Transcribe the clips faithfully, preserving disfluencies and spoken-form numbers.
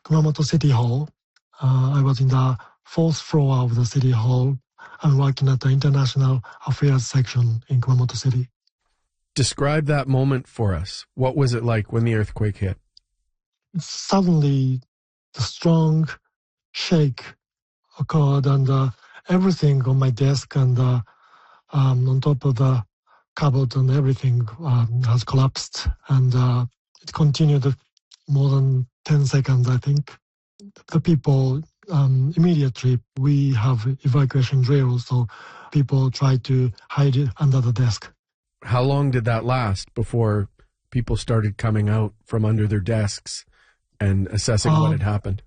Kumamoto City Hall. Uh, I was in the fourth floor of the City Hall. I'm working at the International Affairs section in Kumamoto City. Describe that moment for us. What was it like when the earthquake hit? Suddenly, the strong shake occurred, and uh, everything on my desk and uh, um, on top of the cupboard and everything um, has collapsed. And uh, it continued more than ten seconds, I think. The people, um, immediately, we have evacuation drills, so people try to hide it under the desk. How long did that last before people started coming out from under their desks and assessing uh, what had happened?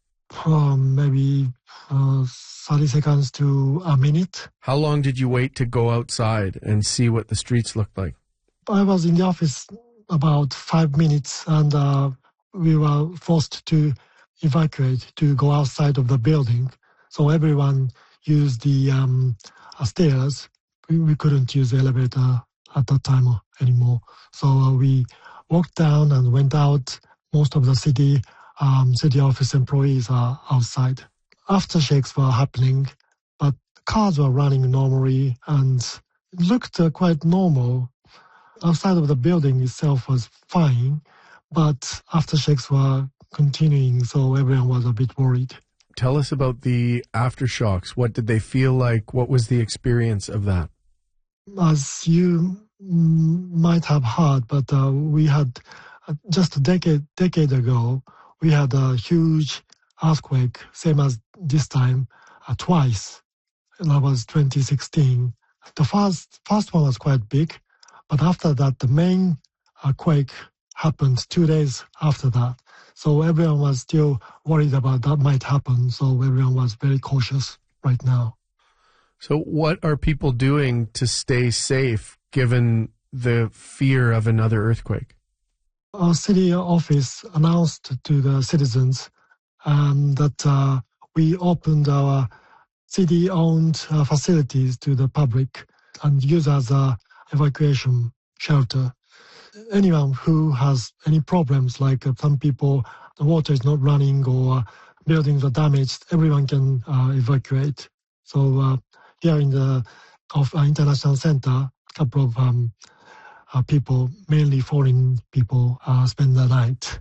Um, maybe uh, thirty seconds to a minute. How long did you wait to go outside and see what the streets looked like? I was in the office about five minutes, and uh, we were forced to evacuate, to go outside of the building. So everyone used the um, stairs. We, we couldn't use the elevator at that time anymore. So uh, we walked down and went out. Most of the city um, city office employees are outside. Aftershocks were happening, but cars were running normally and it looked uh, quite normal. Outside of the building itself was fine, but aftershocks were continuing, so everyone was a bit worried. Tell us about the aftershocks. What did they feel like? What was the experience of that? As you mm, might have heard, but uh, we had uh, just a decade decade ago, we had a huge earthquake, same as this time, uh, twice. And that was twenty sixteen. The first first one was quite big, but after that, the main uh, quake happened two days after that. So everyone was still worried about that might happen. So everyone was very cautious right now. So what are people doing to stay safe given the fear of another earthquake? Our city office announced to the citizens um, that uh, we opened our city-owned uh, facilities to the public and use as a evacuation shelter. Anyone who has any problems, like uh, some people, the water is not running or uh, buildings are damaged, everyone can uh, evacuate. So uh, here in the of, uh, International Center, a couple of um, uh, people, mainly foreign people, uh, spend the night.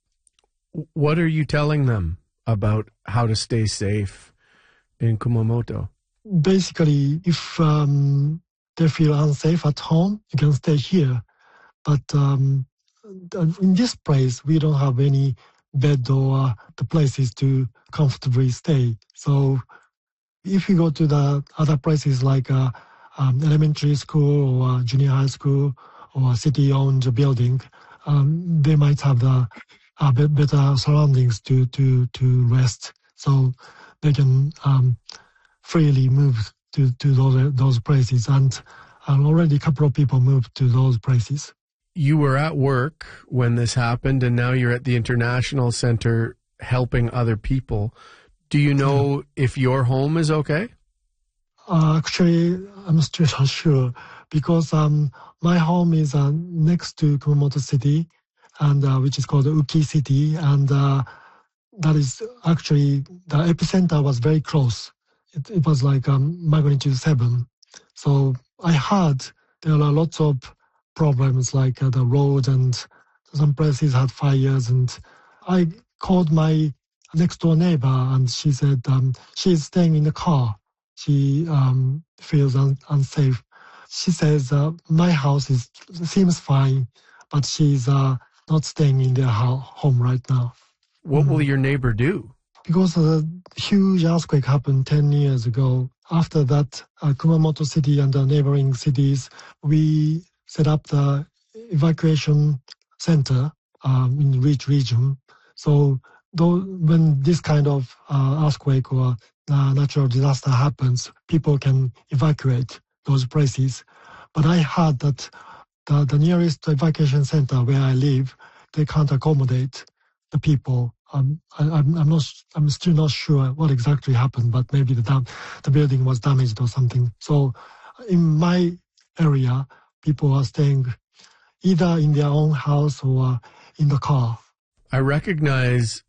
What are you telling them about how to stay safe in Kumamoto? Basically, if um, they feel unsafe at home, you can stay here. But um, in this place, we don't have any bed or uh, the places to comfortably stay. So if you go to the other places like uh, um, elementary school or uh, junior high school or a city-owned building, um, they might have the uh, better surroundings to, to, to rest. So they can um, freely move to, to those, those places. And uh, already a couple of people moved to those places. You were at work when this happened, and now you're at the International Center helping other people. Do you know yeah. if your home is okay? Uh, actually, I'm still not sure because um, my home is uh, next to Kumamoto City, and uh, which is called Uki City, and uh, that is actually the epicenter was very close. It, it was like um, magnitude seven. So I heard there are lots of problems like uh, the road, and some places had fires, and I called my next door neighbor and she said um, she's staying in the car. She um, feels un- unsafe. She says uh, my house is seems fine, but she's uh, not staying in their ho- home right now. What mm. will your neighbor do? Because a huge earthquake happened ten years ago. After that, uh, Kumamoto City and the neighboring cities, we set up the evacuation center um, in each region. So though, when this kind of uh, earthquake or uh, natural disaster happens, people can evacuate those places. But I heard that the, the nearest evacuation center where I live, they can't accommodate the people. Um, I, I'm, I'm not. I'm still not sure what exactly happened, but maybe the dam- the building was damaged or something. So, in my area, people are staying either in their own house or in the car. I recognize